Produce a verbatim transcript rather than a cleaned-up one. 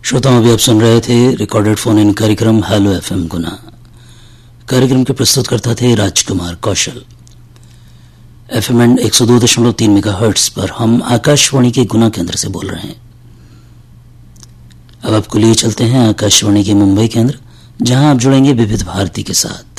श्रोताओं, अभी आप सुन रहे थे रिकॉर्डेड फोन इन कार्यक्रम हेलो एफएम गुना। कार्यक्रम के प्रस्तुतकर्ता थे राजकुमार कौशल। एफएम एंड एक सौ दो दशमलव तीन मेगाहर्ट्ज पर हम आकाशवाणी के गुना केंद्र से बोल रहे हैं। अब आपको लिए चलते हैं आकाशवाणी के मुंबई केंद्र, जहां आप जुड़ेंगे विविध भारती के साथ।